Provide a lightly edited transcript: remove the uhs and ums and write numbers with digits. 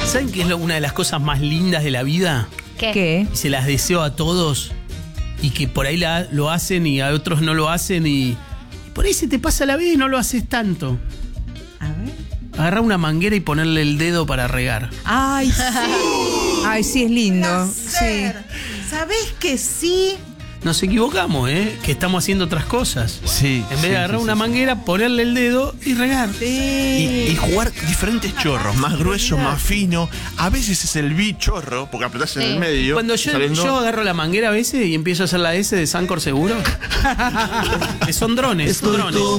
¿Saben qué es una de las cosas más lindas de la vida? ¿Qué? Y se las deseo a todos y que por ahí lo hacen y a otros no lo hacen y por ahí se te pasa la vida y no lo haces tanto. A ver. Agarrar una manguera y ponerle el dedo para regar. Ay, sí. Ay, sí, es lindo. Sí. ¿Sabés que sí? Nos equivocamos, que estamos haciendo otras cosas. Sí. En vez de agarrar una manguera, ponerle el dedo y regar. Y jugar diferentes chorros, más grueso, más fino. A veces es el bichorro, porque apretás en el medio. Cuando yo agarro la manguera a veces y empiezo a hacer la S de Sancor seguro. Que son drones.